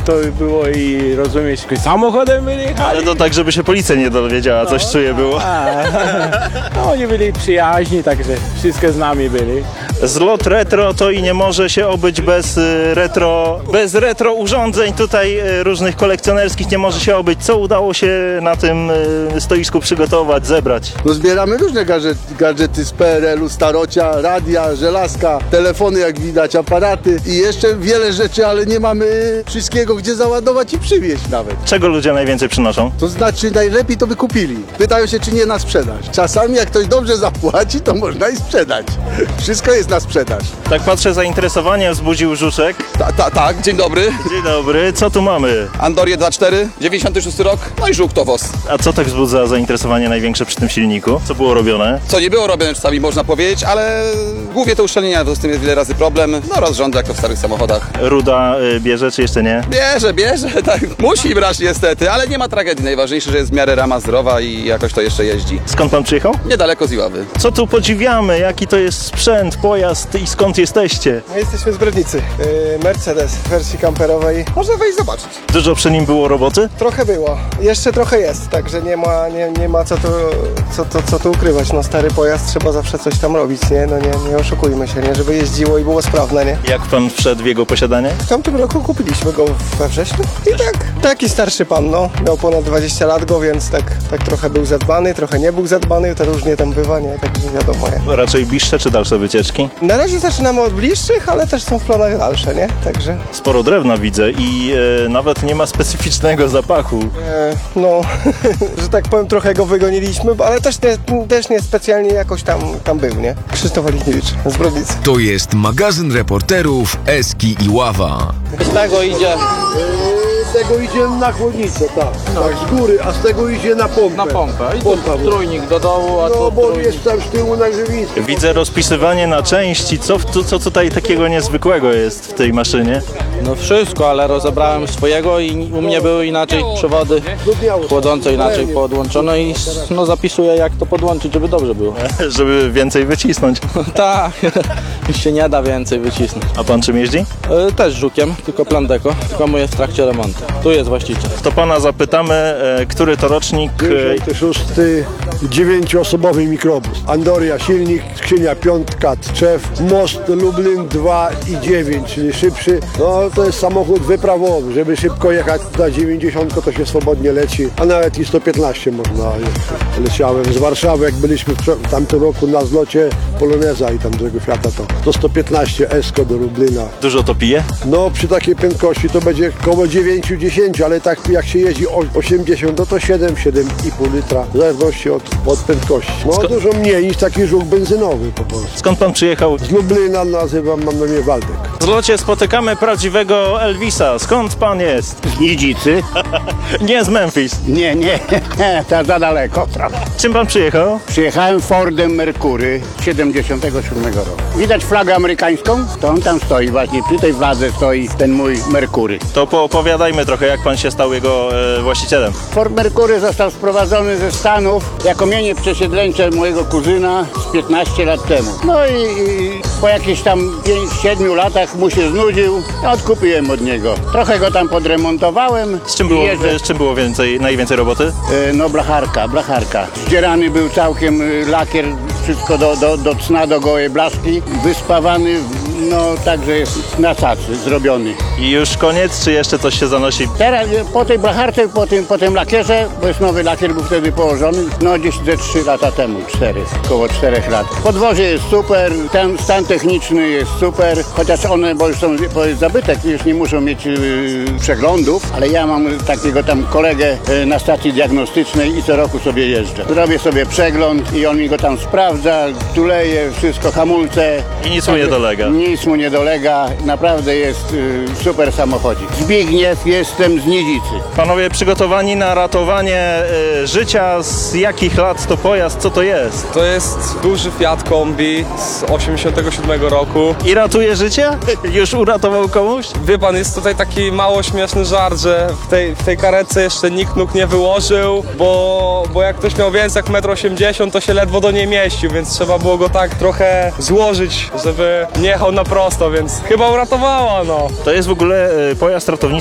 to było i rozumiesz, samochodem byli jechali. Ale to tak, żeby się policja nie dowiedziała, coś czuje było. No oni byli przyjaźni, także wszystkie z nami byli. Zlot retro to i nie może się obyć bez retro urządzeń tutaj różnych kolekcjonerskich, nie może się obyć. Co udało się na tym stoisku przygotować, zebrać? No zbieramy różne gadżety z PRL-u, starocia, radia, żelazka, telefony jak widać, aparaty i jeszcze wiele rzeczy, ale nie mamy wszystkiego gdzie załadować i przywieźć nawet. Czego ludzie najwięcej przynoszą? To znaczy najlepiej to by kupili. Pytają się, czy nie na sprzedaż. Czasami jak ktoś dobrze zapłaci, to można i sprzedać. Wszystko jest na sprzedaż. Tak patrzę, zainteresowanie wzbudził Żuczek. Tak, dzień dobry. Dzień dobry, co tu mamy? Andorie 2.4, 96 rok, no i żółktowóz. A co tak wzbudza zainteresowanie największe przy tym silniku? Co było robione? Co nie było robione czasami można powiedzieć, ale głównie to uszczelnienia, to z tym jest wiele razy problem. No rozrządy jak to w starych samochodach. Ruda bierze, czy jeszcze nie? Bierze, tak. Musi brać niestety, ale nie ma tragedii. Najważniejsze, że jest w miarę rama zdrowa i jakoś to jeszcze jeździ. Skąd pan przyjechał? Niedaleko z Iławy. Co tu podziwiamy? Jaki to jest sprzęt, pojazd i skąd jesteście? My jesteśmy z Brodnicy. Mercedes w wersji kamperowej. Można wejść zobaczyć. Dużo przy nim było roboty? Trochę było. Jeszcze trochę jest, także nie ma co tu ukrywać. No stary pojazd, trzeba zawsze coś tam robić, nie? No nie oszukujmy się, nie? Żeby jeździło i było sprawne, nie? Jak pan wszedł w jego posiadanie? W tamtym roku kupiliśmy go we wrześniu i taki starszy pan, no. Miał ponad 20 lat go, więc tak trochę był zadbany, trochę nie był zadbany, to różnie tam bywa, nie? Także wiadomo, nie? Raczej bliższe czy dalsze wycieczki? Na razie zaczynamy od bliższych, ale też są w planach dalsze, nie? Także... Sporo drewna widzę i nawet nie ma specyficznego zapachu. No, że tak powiem, trochę go wygoniliśmy, ale też nie specjalnie jakoś tam był, nie? Krzysztof Olichniewicz z Brodnicy. To jest magazyn reporterów Eski Iława. Z tego idzie Z tego idzie na chłodnicę, tak. Tak, z góry, a z tego idzie na pompę. na pompę i Pompa, tu trójnik do dołu, a no tu bo trójnik. jest tam z tyłu na żywisku. Widzę rozpisywanie na części. Co tutaj takiego niezwykłego jest w tej maszynie? No wszystko, ale rozebrałem swojego i u mnie były inaczej przewody chłodzące inaczej podłączone i no zapisuję jak to podłączyć, żeby dobrze było. Żeby więcej wycisnąć. Tak, już się nie da więcej wycisnąć. A pan czym jeździ? Też żukiem, tylko Plandeko, tylko mój jest w trakcie remontu. Tu jest właściciel. To pana zapytamy, który to rocznik. 56, 9-osobowy mikrobus. Andoria, silnik, skrzynia piątka, trzew, most Lublin 2 i 9, czyli szybszy. No to jest samochód wyprawowy, żeby szybko jechać na 90 to się swobodnie leci, a nawet i 115 można. Leciałem z Warszawy, jak byliśmy w tamtym roku na zlocie Poloneza i tam tego Fiata, to 115 Esko do Lublina. Dużo to pije? No przy takiej prędkości to będzie około 9-10, ale tak jak się jeździ 80, no to 7,5 litra, w zależności od prędkości. No dużo mniej niż taki żółk benzynowy po prostu. Skąd pan przyjechał? Z Lublina mam na imię Waldek. W zlocie spotykamy prawdziwego Elvisa. Skąd pan jest? Z Nidzicy? Nie z Memphis. Nie, to za daleko, prawda. Czym pan przyjechał? Przyjechałem Fordem Mercury 77 roku. Widać flagę amerykańską? To on tam stoi właśnie, przy tej fladze stoi ten mój Mercury. To poopowiadajmy trochę, jak pan się stał jego właścicielem. Ford Mercury został sprowadzony ze Stanów jako mienie przesiedleńcze mojego kuzyna z 15 lat temu. No i po jakichś tam 5-7 latach mu się znudził, odkupiłem od niego. Trochę go tam podremontowałem. Z czym było najwięcej roboty? No blacharka. Zdzierany był całkiem lakier, wszystko do cna, do gołej blaszki. Wyspawany, no także jest na cacy zrobiony. I już koniec, czy jeszcze coś się zanosi? Teraz po tej blacharce, po tym lakierze, bo jest nowy lakier, był wtedy położony, no gdzieś ze 3 lata temu, około 4 lat. Podwozie jest super, ten stan techniczny jest super, chociaż one, bo już są, bo jest zabytek, już nie muszą mieć przeglądów, ale ja mam takiego tam kolegę na stacji diagnostycznej i co roku sobie jeżdżę. Robię sobie przegląd i on mi go tam sprawdza, tuleje, wszystko, hamulce. I nic mu nie dolega. Nic mu nie dolega, naprawdę jest super samochodzik. Zbigniew, jestem z Nidzicy. Panowie przygotowani na ratowanie życia, z jakich lat to pojazd, co to jest? To jest duży Fiat Kombi z 87 roku. I ratuje życie? Już uratował komuś? Wie pan, jest tutaj taki mało śmieszny żart, że w tej karetce jeszcze nikt nóg nie wyłożył, bo jak ktoś miał więcej jak 1,80 m, to się ledwo do niej mieścił, więc trzeba było go tak trochę złożyć, żeby nie jechał na prosto, więc chyba uratowała, no. To jest w ogóle pojazd ratowniczy